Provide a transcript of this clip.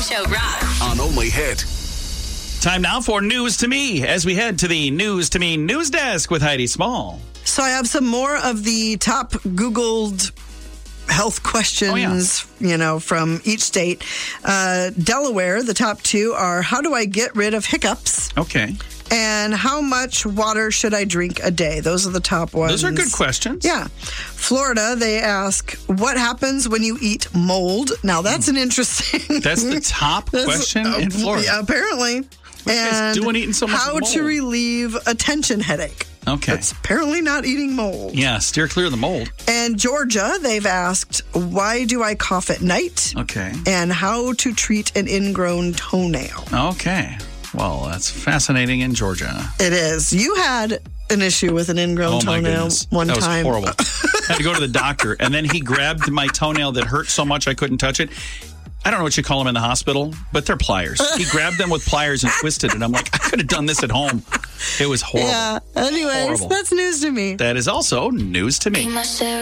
Show rocks. On Only Hit. Time now for News to Me as we head to the News to Me news desk with Heidi Small. So I have some more of the top Googled health questions, from each state. Delaware, the top two are, how do I get rid of hiccups? Okay. And how much water should I drink a day? Those are the top ones. Those are good questions. Yeah. Florida, they ask, what happens when you eat mold? Now, that's an interesting... That's the top question in Florida. Yeah, apparently. What are you guys doing eating so much how mold? to relieve a tension headache. Okay. That's apparently not eating mold. Yeah, steer clear of the mold. And Georgia, they've asked, why do I cough at night? Okay. And how to treat an ingrown toenail. Okay. Well, that's fascinating in Georgia. It is. You had an issue with an ingrown toenail one that time. That was horrible. I had to go to the doctor, and then he grabbed my toenail that hurt so much I couldn't touch it. I don't know what you call them in the hospital, but they're pliers. He grabbed them with pliers and twisted it. I'm like, I could have done this at home. It was horrible. Yeah. Anyways, horrible. That's news to me. That is also news to me.